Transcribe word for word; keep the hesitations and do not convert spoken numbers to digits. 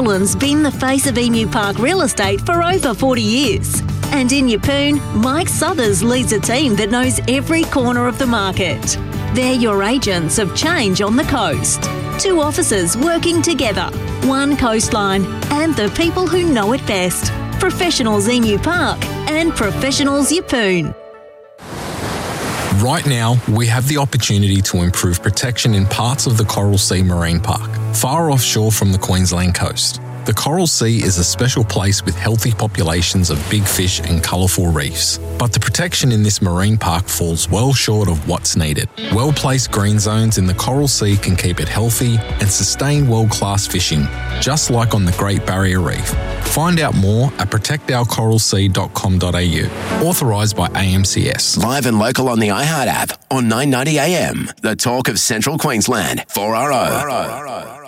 Nolan's been the face of Emu Park real estate for over forty years. And in Yeppoon, Mike Southers leads a team that knows every corner of the market. They're your agents of change on the coast. Two offices working together, one coastline, and the people who know it best. Professionals Emu Park and Professionals Yeppoon. Right now, we have the opportunity to improve protection in parts of the Coral Sea Marine Park, far offshore from the Queensland coast. The Coral Sea is a special place with healthy populations of big fish and colourful reefs. But the protection in this marine park falls well short of what's needed. Well-placed green zones in the Coral Sea can keep it healthy and sustain world-class fishing, just like on the Great Barrier Reef. Find out more at protect our coral sea dot com dot a u. Authorised by A M C S. Live and local on the iHeart app on nine ninety A M. The talk of Central Queensland. four R O.